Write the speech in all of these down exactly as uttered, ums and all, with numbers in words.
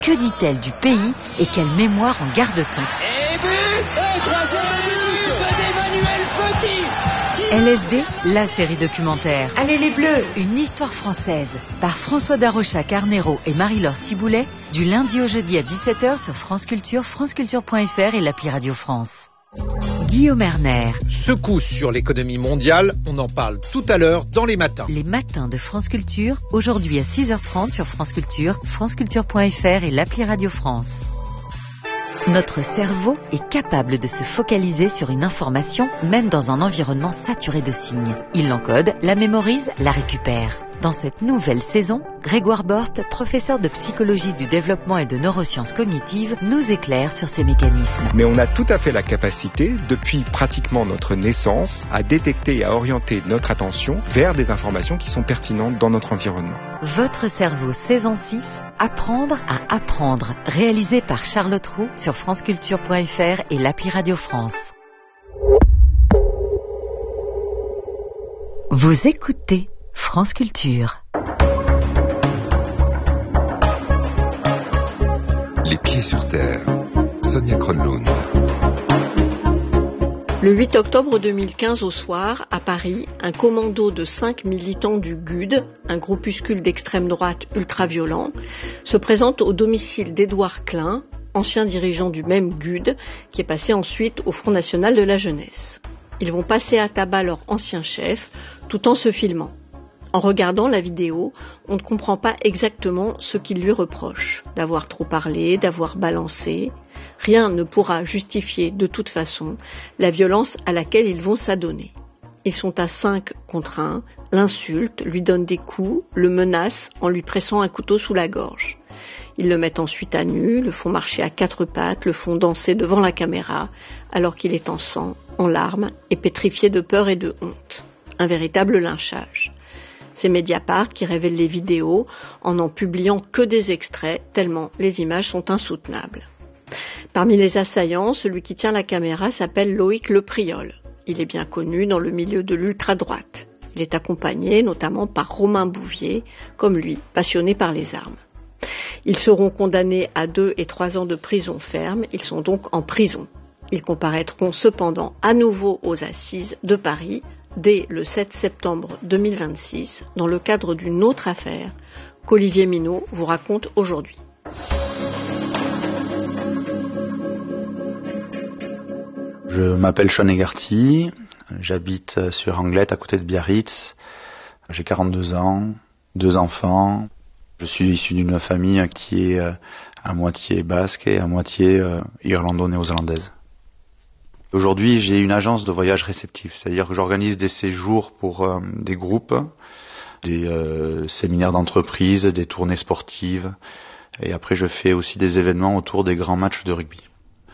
Que dit-elle du pays et quelle mémoire en garde-t-on? Et but! Et troisième but d'Emmanuel Petit! L S D, la série documentaire. Allez les Bleus! Une histoire française. Par François Darocha Carnero et Marie-Laure Ciboulet. Du lundi au jeudi à dix-sept heures sur France Culture, franceculture point f r et l'appli Radio France. Guillaume Erner. Secousse sur l'économie mondiale, on en parle tout à l'heure dans les matins. Les matins de France Culture, aujourd'hui à six heures trente sur France Culture, franceculture point f r et l'appli Radio France. Notre cerveau est capable de se focaliser sur une information, même dans un environnement saturé de signes. Il l'encode, la mémorise, la récupère. Dans cette nouvelle saison, Grégoire Borst, professeur de psychologie du développement et de neurosciences cognitives, nous éclaire sur ces mécanismes. Mais on a tout à fait la capacité, depuis pratiquement notre naissance, à détecter et à orienter notre attention vers des informations qui sont pertinentes dans notre environnement. Votre cerveau, saison six, Apprendre à apprendre, réalisé par Charlotte Roux sur franceculture point f r et l'appli Radio France. Vous écoutez France Culture. Les pieds sur terre. Sonia Kronlund. Le huit octobre deux mille quinze au soir, à Paris, un commando de cinq militants du G U D, un groupuscule d'extrême droite ultra-violent, se présente au domicile d'Édouard Klein, ancien dirigeant du même G U D, qui est passé ensuite au Front National de la Jeunesse. Ils vont passer à tabac leur ancien chef, tout en se filmant. En regardant la vidéo, on ne comprend pas exactement ce qu'ils lui reprochent, d'avoir trop parlé, d'avoir balancé. Rien ne pourra justifier de toute façon la violence à laquelle ils vont s'adonner. Ils sont à cinq contre un, l'insultent, lui donnent des coups, le menacent en lui pressant un couteau sous la gorge. Ils le mettent ensuite à nu, le font marcher à quatre pattes, le font danser devant la caméra, alors qu'il est en sang, en larmes et pétrifié de peur et de honte. Un véritable lynchage. C'est Mediapart qui révèle les vidéos en n'en publiant que des extraits, tellement les images sont insoutenables. Parmi les assaillants, celui qui tient la caméra s'appelle Loïc Lepriol. Il est bien connu dans le milieu de l'ultra-droite. Il est accompagné notamment par Romain Bouvier, comme lui, passionné par les armes. Ils seront condamnés à deux et trois ans de prison ferme. Ils sont donc en prison. Ils comparaîtront cependant à nouveau aux assises de Paris dès le sept septembre deux mille vingt-six, dans le cadre d'une autre affaire qu'Olivier Minot vous raconte aujourd'hui. Je m'appelle Sean Egarty, j'habite sur Anglette à côté de Biarritz, j'ai quarante-deux ans, deux enfants, je suis issu d'une famille qui est à moitié basque et à moitié irlando-néo-zélandaise. Aujourd'hui, j'ai une agence de voyage réceptif, c'est-à-dire que j'organise des séjours pour euh, des groupes, des euh, séminaires d'entreprise, des tournées sportives, et après je fais aussi des événements autour des grands matchs de rugby.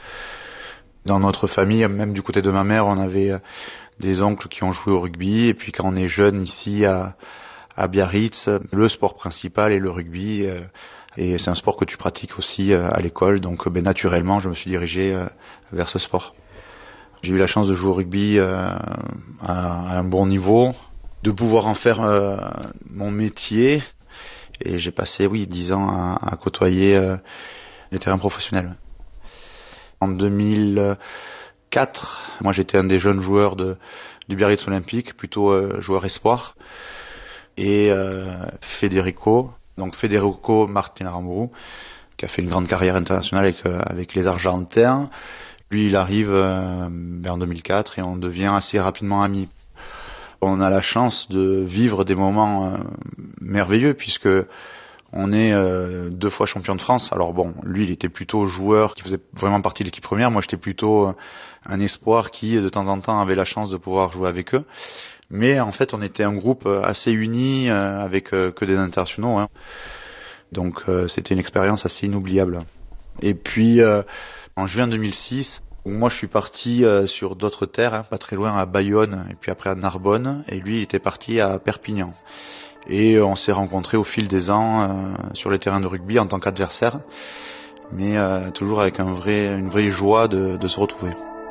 Dans notre famille, même du côté de ma mère, on avait des oncles qui ont joué au rugby, et puis quand on est jeune ici à, à Biarritz, le sport principal est le rugby, euh, et c'est un sport que tu pratiques aussi euh, à l'école, donc ben, naturellement je me suis dirigé euh, vers ce sport. J'ai eu la chance de jouer au rugby euh, à, à un bon niveau, de pouvoir en faire euh, mon métier, et j'ai passé oui dix ans à, à côtoyer euh, les terrains professionnels. En deux mille quatre, moi j'étais un des jeunes joueurs de, du Biarritz Olympique, plutôt euh, joueur espoir, et euh, Federico, donc Federico Martin Aramburu, qui a fait une grande carrière internationale avec, euh, avec les Argentins. Lui, il arrive euh, en deux mille quatre et on devient assez rapidement amis. On a la chance de vivre des moments euh, merveilleux puisque on est euh, deux fois champion de France. Alors bon, lui, il était plutôt joueur qui faisait vraiment partie de l'équipe première. Moi, j'étais plutôt euh, un espoir qui, de temps en temps, avait la chance de pouvoir jouer avec eux. Mais en fait, on était un groupe assez uni euh, avec euh, que des internationaux. Hein. Donc, euh, c'était une expérience assez inoubliable. Et puis... Euh, En juin deux mille six, moi je suis parti euh, sur d'autres terres, hein, pas très loin à Bayonne et puis après à Narbonne, et lui il était parti à Perpignan. Et euh, on s'est rencontrés au fil des ans euh, sur les terrains de rugby en tant qu'adversaires, mais euh, toujours avec un vrai, une vraie joie de, de se retrouver.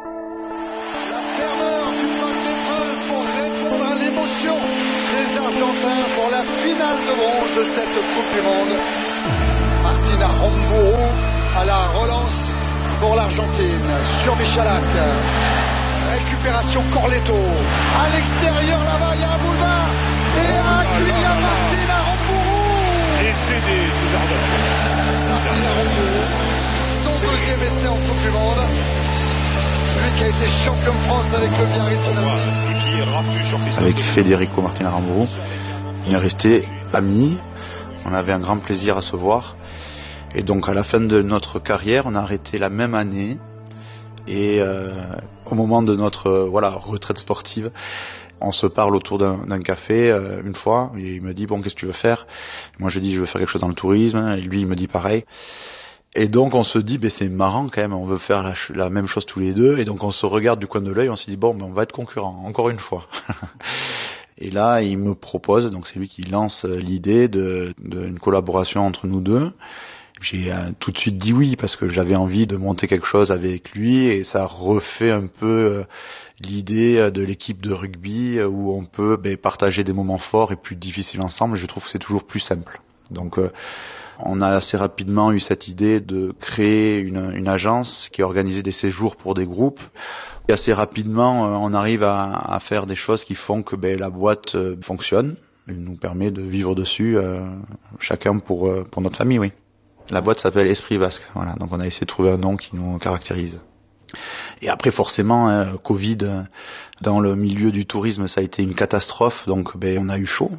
La ferveur du Parc des Princes pour répondre à l'émotion des Argentins pour la finale de bronze de cette Coupe du Monde. Martin Aramburu Michalak. Récupération Corletto. À l'extérieur là-bas, il y a un boulevard. Et un Kylian Martin Aramburu. Et c'est des, des ardeurs. Martin Aramburu. Son deuxième essai en Coupe du Monde. Celui qui a été champion de France avec le Biarritz. Avec Federico Martin Aramburu, on est resté amis. On avait un grand plaisir à se voir. Et donc à la fin de notre carrière, on a arrêté la même année. Et euh, au moment de notre euh, voilà retraite sportive, on se parle autour d'un, d'un café euh, une fois. Et il me dit bon, qu'est-ce que tu veux faire? Moi je dis je veux faire quelque chose dans le tourisme. Et lui il me dit pareil. Et donc on se dit ben c'est marrant quand même, on veut faire la, la même chose tous les deux. Et donc on se regarde du coin de l'œil, on se dit bon ben on va être concurrents encore une fois. Et là il me propose, donc c'est lui qui lance l'idée de, de une collaboration entre nous deux. J'ai euh, tout de suite dit oui parce que j'avais envie de monter quelque chose avec lui et ça refait un peu euh, l'idée de l'équipe de rugby où on peut ben, partager des moments forts et plus difficiles ensemble. Je trouve que c'est toujours plus simple. Donc euh, on a assez rapidement eu cette idée de créer une, une agence qui organisait des séjours pour des groupes. Et assez rapidement, euh, on arrive à, à faire des choses qui font que ben, la boîte euh, fonctionne. Elle nous permet de vivre dessus, euh, chacun pour, euh, pour notre famille, oui. La boîte s'appelle Esprit Basque, voilà. Donc on a essayé de trouver un nom qui nous caractérise. Et après forcément, hein, Covid, dans le milieu du tourisme, ça a été une catastrophe, donc ben, on a eu chaud.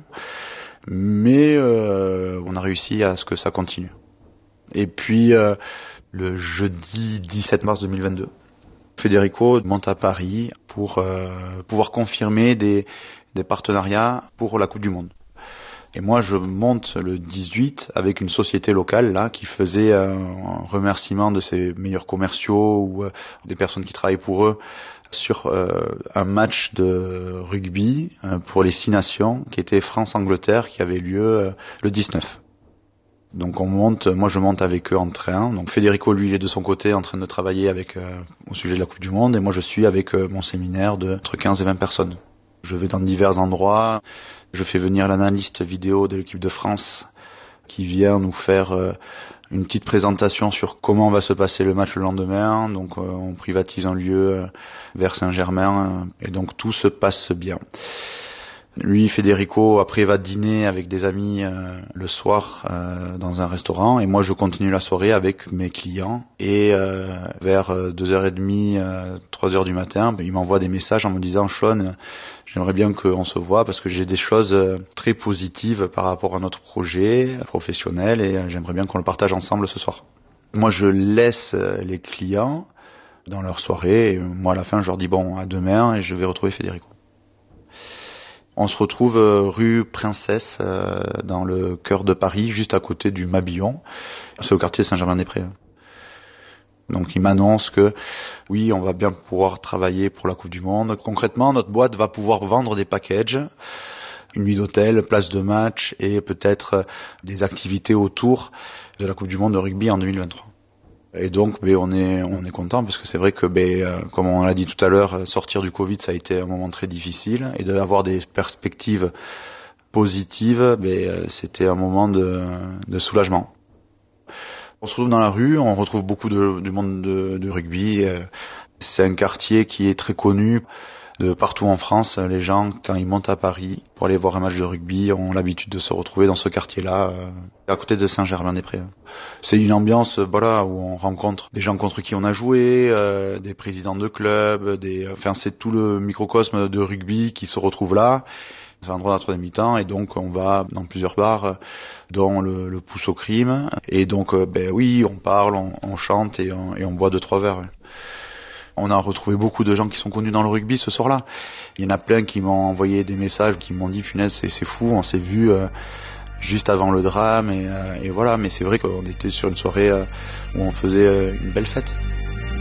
Mais euh, on a réussi à ce que ça continue. Et puis, euh, le jeudi dix-sept mars deux mille vingt-deux, Federico monte à Paris pour euh, pouvoir confirmer des, des partenariats pour la Coupe du Monde. Et moi, je monte le dix-huit avec une société locale là qui faisait un remerciement de ses meilleurs commerciaux ou euh, des personnes qui travaillent pour eux sur euh, un match de rugby euh, pour les Six Nations qui était France-Angleterre qui avait lieu euh, le dix-neuf. Donc on monte, moi je monte avec eux en train. Donc Federico lui il est de son côté en train de travailler avec euh, au sujet de la Coupe du Monde et moi je suis avec euh, mon séminaire de entre quinze et vingt personnes. Je vais dans divers endroits. Je fais venir l'analyste vidéo de l'équipe de France qui vient nous faire euh, une petite présentation sur comment va se passer le match le lendemain. Donc euh, on privatise un lieu euh, vers Saint-Germain euh, et donc tout se passe bien. Lui, Federico, après va dîner avec des amis euh, le soir euh, dans un restaurant et moi je continue la soirée avec mes clients et euh, vers deux heures trente, trois heures du matin, il m'envoie des messages en me disant « Sean, j'aimerais bien qu'on se voit parce que j'ai des choses très positives par rapport à notre projet professionnel et j'aimerais bien qu'on le partage ensemble ce soir. » Moi je laisse les clients dans leur soirée et moi à la fin je leur dis « Bon, à demain » et je vais retrouver Federico. On se retrouve rue Princesse, euh, dans le cœur de Paris, juste à côté du Mabillon. C'est au quartier Saint-Germain-des-Prés. Donc il m'annonce que oui, on va bien pouvoir travailler pour la Coupe du Monde. Concrètement, notre boîte va pouvoir vendre des packages, une nuit d'hôtel, place de match et peut-être des activités autour de la Coupe du Monde de rugby en deux mille vingt-trois. Et donc, ben, on est, on est content parce que c'est vrai que, ben, comme on l'a dit tout à l'heure, sortir du Covid, ça a été un moment très difficile et d'avoir des perspectives positives, ben, c'était un moment de, de soulagement. On se retrouve dans la rue, on retrouve beaucoup de, du monde de, de rugby. C'est un quartier qui est très connu. De partout en France, les gens, quand ils montent à Paris pour aller voir un match de rugby, ont l'habitude de se retrouver dans ce quartier-là, euh, à côté de Saint-Germain-des-Prés. C'est une ambiance, voilà, où on rencontre des gens contre qui on a joué, euh, des présidents de clubs, des, enfin, c'est tout le microcosme de rugby qui se retrouve là. C'est un endroit de la troisième mi-temps, et donc on va dans plusieurs bars, dont le, le Pouce au Crime. Et donc, euh, ben oui, on parle, on, on chante et on, et on boit deux trois verres. Ouais. On a retrouvé beaucoup de gens qui sont connus dans le rugby ce soir-là. Il y en a plein qui m'ont envoyé des messages, qui m'ont dit « Punaise, c'est, c'est fou, on s'est vu euh, juste avant le drame. Et, euh, » et voilà, mais c'est vrai qu'on était sur une soirée euh, où on faisait euh, une belle fête.